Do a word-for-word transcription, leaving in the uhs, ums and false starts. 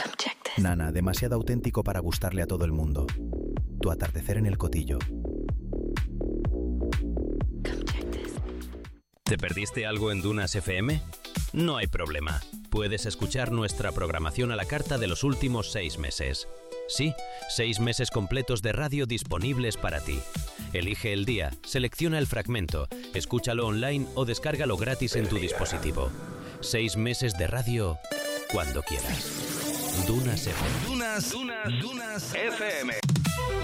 Nana, demasiado auténtico para gustarle a todo el mundo. Tu atardecer en el Cotillo. ¿Te perdiste algo en Dunas F M? No hay problema. Puedes escuchar nuestra programación a la carta de los últimos seis meses. Sí, seis meses completos de radio disponibles para ti. Elige el día, selecciona el fragmento, escúchalo online o descárgalo gratis en tu dispositivo. Seis meses de radio cuando quieras. Dunas F M. Dunas, Dunas, Dunas F M.